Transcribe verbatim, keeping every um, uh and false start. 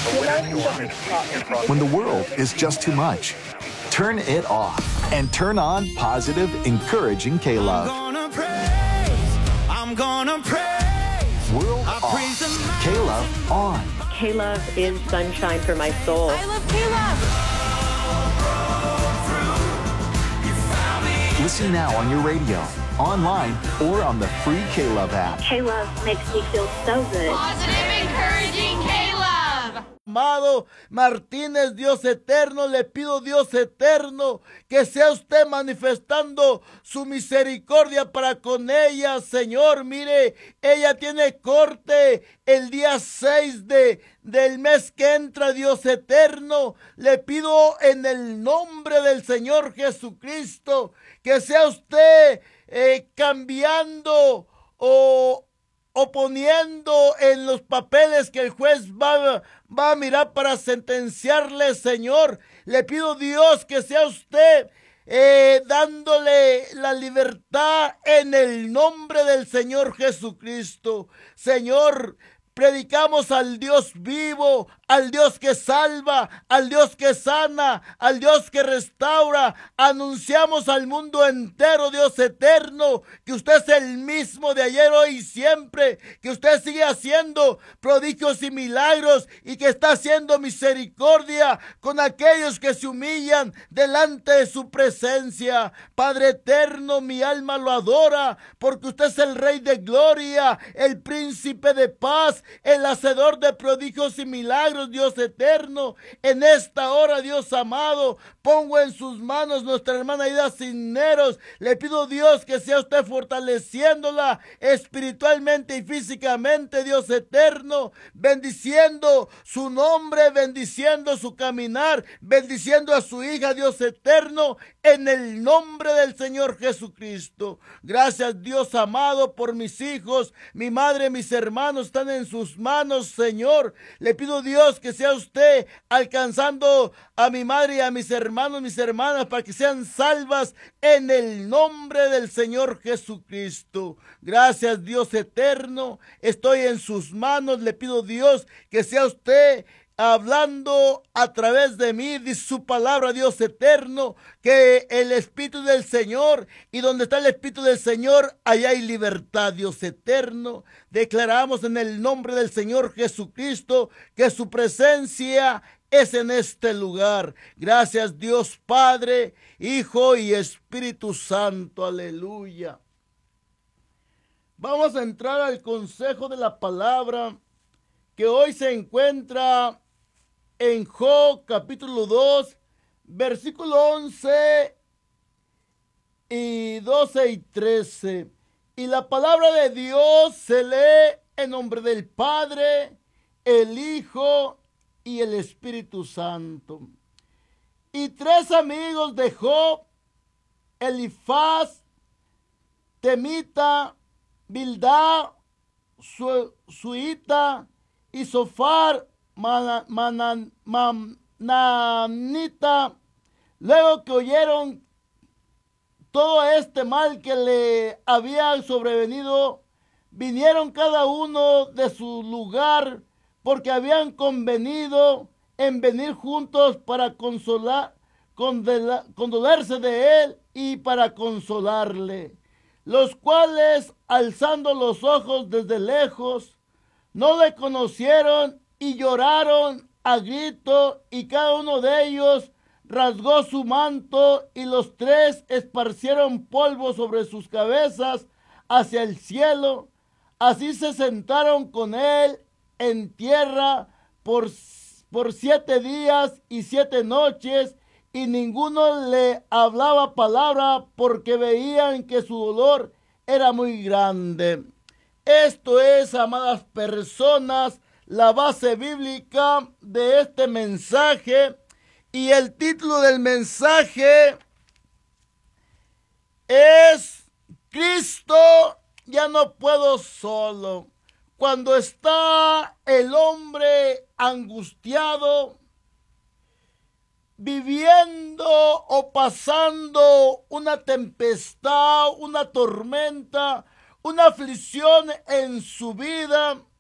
When the world is just too much, turn it off and turn on positive, encouraging K-Love. I'm gonna praise, I'm gonna praise. World I off, praise the mighty K-Love on. K-Love is sunshine for my soul. I love K-Love. Listen now on your radio, online, or on the free K-Love app. K-Love makes me feel so good. Positive, encouraging K-Love. Amado Martínez, Dios eterno, le pido, Dios eterno, que sea usted manifestando su misericordia para con ella, Señor. Mire, ella tiene corte el día seis de, del mes que entra, Dios eterno. Le pido en el nombre del Señor Jesucristo que sea usted eh, cambiando o o poniendo en los papeles que el juez va, va a mirar para sentenciarle, Señor. Le pido, Dios, que sea usted eh, dándole la libertad en el nombre del Señor Jesucristo. Señor, predicamos al Dios vivo, al Dios que salva, al Dios que sana, al Dios que restaura. Anunciamos al mundo entero, Dios eterno, que usted es el mismo de ayer, hoy y siempre, que usted sigue haciendo prodigios y milagros y que está haciendo misericordia con aquellos que se humillan delante de su presencia. Padre eterno, mi alma lo adora, porque usted es el Rey de gloria, el príncipe de paz, el hacedor de prodigios y milagros, Dios eterno. En esta hora, Dios amado, pongo en sus manos nuestra hermana Aida Cisneros. Le pido, Dios, que sea usted fortaleciéndola espiritualmente y físicamente, Dios eterno, bendiciendo su nombre, bendiciendo su caminar, bendiciendo a su hija, Dios eterno, en el nombre del Señor Jesucristo. Gracias, Dios amado, por mis hijos, mi madre, mis hermanos están en sus manos, Señor. Le pido, Dios, que sea usted alcanzando a mi madre y a mis hermanos, mis hermanas, para que sean salvas en el nombre del Señor Jesucristo. Gracias, Dios eterno, estoy en sus manos. Le pido, Dios, que sea usted hablando a través de mí, dice su palabra, Dios eterno, que el Espíritu del Señor, y donde está el Espíritu del Señor, allá hay libertad, Dios eterno. Declaramos en el nombre del Señor Jesucristo que su presencia es en este lugar. Gracias, Dios Padre, Hijo y Espíritu Santo. Aleluya. Vamos a entrar al consejo de la palabra, que hoy se encuentra en Job capítulo dos, versículo once y doce y trece. Y la palabra de Dios se lee en nombre del Padre, el Hijo y el Espíritu Santo. Y tres amigos de Job, Elifaz, Temita, Bildad, su, Suita y Sofar, Mananita, luego que oyeron todo este mal que le había sobrevenido, vinieron cada uno de su lugar, porque habían convenido en venir juntos para consolar, condela, condolerse de él y para consolarle, los cuales, alzando los ojos desde lejos, no le conocieron y lloraron a grito, y cada uno de ellos rasgó su manto, y los tres esparcieron polvo sobre sus cabezas hacia el cielo. Así se sentaron con él en tierra por, por siete días y siete noches, y ninguno le hablaba palabra, porque veían que su dolor era muy grande. Esto es, amadas personas, la base bíblica de este mensaje, y el título del mensaje es Cristo, ya no puedo solo. Cuando está el hombre angustiado, viviendo o pasando una tempestad, una tormenta, una aflicción en su vida,